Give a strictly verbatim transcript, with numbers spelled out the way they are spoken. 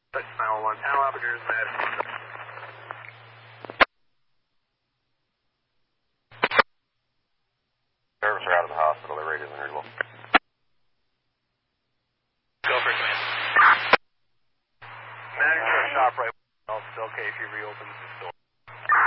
nine one one, panel operators, mad. Service are out of the hospital, they're ready to removal. Go for it, man. Manager of shop right. It's okay if you reopen the door.